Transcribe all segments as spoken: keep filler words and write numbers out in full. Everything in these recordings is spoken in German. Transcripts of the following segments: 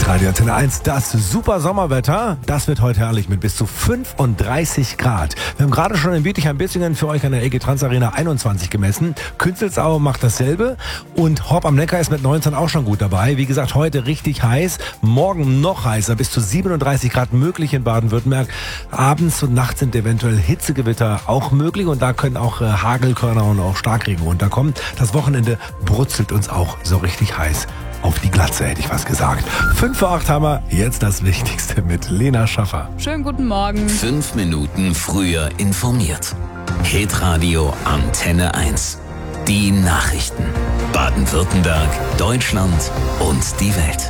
Hitradio Antenne eins, das super Sommerwetter, das wird heute herrlich mit bis zu fünfunddreißig Grad. Wir haben gerade schon in Bietigheim-Bissingen für euch an der E G Trans Arena einundzwanzig gemessen. Künzelsau macht dasselbe und Horb am Neckar ist mit neunzehn auch schon gut dabei. Wie gesagt, heute richtig heiß, morgen noch heißer, bis zu siebenunddreißig Grad möglich in Baden-Württemberg. Abends und nachts sind eventuell Hitzegewitter auch möglich und da können auch äh, Hagelkörner und auch Starkregen runterkommen. Das Wochenende brutzelt uns auch so richtig heiß. Auf die Glatze hätte ich was gesagt. Fünf vor acht haben wir, jetzt das Wichtigste mit Lena Schaffer. Schönen guten Morgen. Fünf Minuten früher informiert. Hitradio Antenne eins. Die Nachrichten. Baden-Württemberg, Deutschland und die Welt.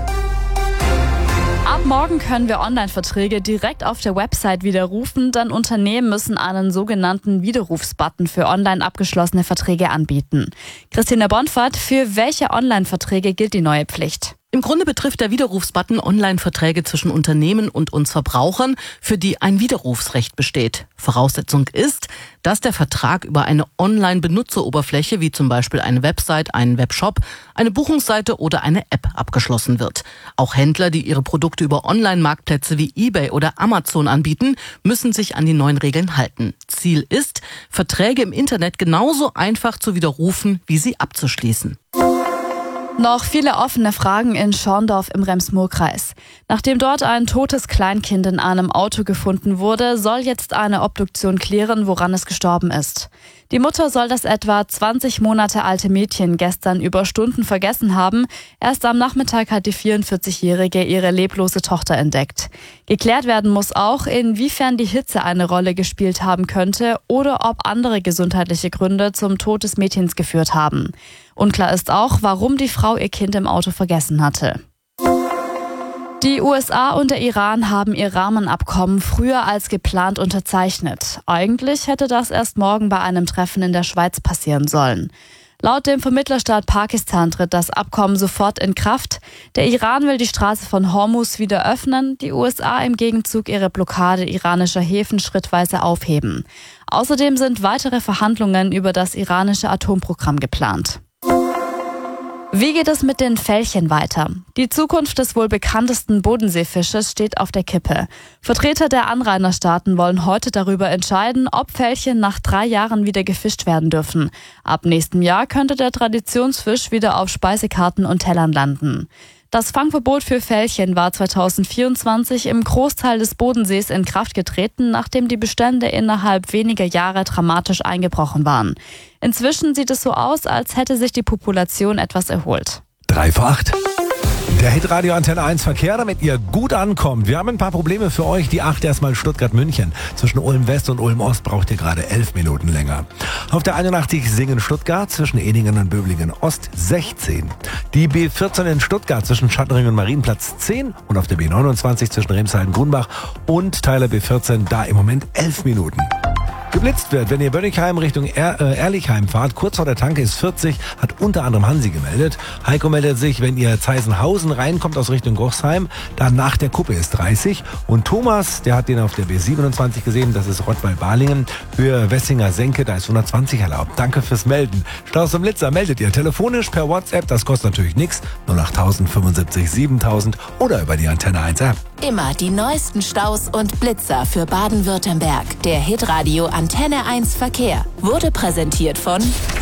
Ab morgen können wir Online-Verträge direkt auf der Website widerrufen, denn Unternehmen müssen einen sogenannten Widerrufsbutton für online abgeschlossene Verträge anbieten. Christina Bonfert, für welche Online-Verträge gilt die neue Pflicht? Im Grunde betrifft der Widerrufsbutton Online-Verträge zwischen Unternehmen und uns Verbrauchern, für die ein Widerrufsrecht besteht. Voraussetzung ist, dass der Vertrag über eine Online-Benutzeroberfläche, wie zum Beispiel eine Website, einen Webshop, eine Buchungsseite oder eine App abgeschlossen wird. Auch Händler, die ihre Produkte über Online-Marktplätze wie eBay oder Amazon anbieten, müssen sich an die neuen Regeln halten. Ziel ist, Verträge im Internet genauso einfach zu widerrufen, wie sie abzuschließen. Noch viele offene Fragen in Schorndorf im Rems-Murr-Kreis. Nachdem dort ein totes Kleinkind in einem Auto gefunden wurde, soll jetzt eine Obduktion klären, woran es gestorben ist. Die Mutter soll das etwa zwanzig Monate alte Mädchen gestern über Stunden vergessen haben. Erst am Nachmittag hat die vierundvierzigjährige ihre leblose Tochter entdeckt. Geklärt werden muss auch, inwiefern die Hitze eine Rolle gespielt haben könnte oder ob andere gesundheitliche Gründe zum Tod des Mädchens geführt haben. Unklar ist auch, warum die Frau ihr Kind im Auto vergessen hatte. Die U S A und der Iran haben ihr Rahmenabkommen früher als geplant unterzeichnet. Eigentlich hätte das erst morgen bei einem Treffen in der Schweiz passieren sollen. Laut dem Vermittlerstaat Pakistan tritt das Abkommen sofort in Kraft. Der Iran will die Straße von Hormuz wieder öffnen, die U S A im Gegenzug ihre Blockade iranischer Häfen schrittweise aufheben. Außerdem sind weitere Verhandlungen über das iranische Atomprogramm geplant. Wie geht es mit den Felchen weiter? Die Zukunft des wohl bekanntesten Bodenseefisches steht auf der Kippe. Vertreter der Anrainerstaaten wollen heute darüber entscheiden, ob Felchen nach drei Jahren wieder gefischt werden dürfen. Ab nächstem Jahr könnte der Traditionsfisch wieder auf Speisekarten und Tellern landen. Das Fangverbot für Felchen war zweitausendvierundzwanzig im Großteil des Bodensees in Kraft getreten, nachdem die Bestände innerhalb weniger Jahre dramatisch eingebrochen waren. Inzwischen sieht es so aus, als hätte sich die Population etwas erholt. Drei vor acht. Der Hitradio Antenne eins Verkehr, damit ihr gut ankommt. Wir haben ein paar Probleme für euch. Die acht erstmal Stuttgart-München. Zwischen Ulm West und Ulm Ost braucht ihr gerade elf Minuten länger. Auf der einundachtzig Singen-Stuttgart zwischen Eningen und Böblingen Ost sechzehn. Die B vierzehn in Stuttgart zwischen Schadring und Marienplatz zehn. Und auf der B neunundzwanzig zwischen Remshalden-Grunbach und Teiler B vierzehn da im Moment elf Minuten. Geblitzt wird, wenn ihr Bönnigheim Richtung er äh, Ehrlichheim fahrt. Kurz vor der Tanke ist vierzig, hat unter anderem Hansi gemeldet. Heiko meldet sich, wenn ihr Zeisenhausen reinkommt aus Richtung Grochsheim, dann nach der Kuppe ist dreißig. Und Thomas, der hat den auf der B siebenundzwanzig gesehen, das ist Rottweil-Balingen. Höhe Wessinger Senke, da ist hundertzwanzig erlaubt. Danke fürs Melden. Staus und Blitzer meldet ihr telefonisch per WhatsApp, das kostet natürlich nichts. null acht null null fünfundsiebzig siebentausend oder über die Antenne eins App. Immer die neuesten Staus und Blitzer für Baden-Württemberg. Der Hitradio Antenne eins Verkehr wurde präsentiert von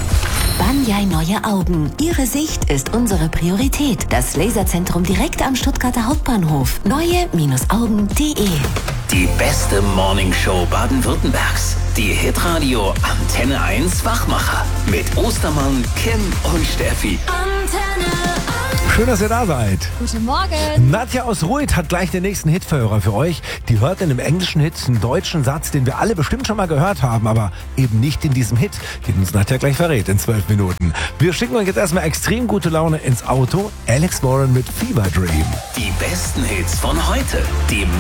Banyai Neue Augen. Ihre Sicht ist unsere Priorität. Das Laserzentrum direkt am Stuttgarter Hauptbahnhof. neue Augen punkt de. Die beste Morningshow Baden-Württembergs. Die Hitradio Antenne eins Wachmacher. Mit Ostermann, Kim und Steffi. Antenne eins. Schön, dass ihr da seid. Guten Morgen. Nadja aus Ruid hat gleich den nächsten Hitverhörer für euch. Die hört in einem englischen Hit einen deutschen Satz, den wir alle bestimmt schon mal gehört haben, aber eben nicht in diesem Hit, den uns Nadja gleich verrät in zwölf Minuten. Wir schicken euch jetzt erstmal extrem gute Laune ins Auto. Alex Warren mit Fever Dream. Die besten Hits von heute. Die